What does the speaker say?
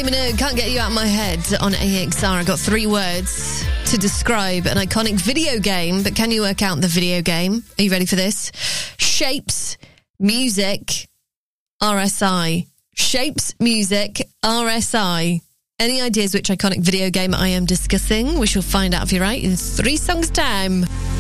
Minogue, Can't Get You Out of My Head on AXR. I got 3 words to describe an iconic video game, but can you work out the video game? Are you ready for this? Shapes, music, RSI. Shapes, music, RSI. Any ideas which iconic video game I am discussing? We shall find out if you're right in 3 songs' time.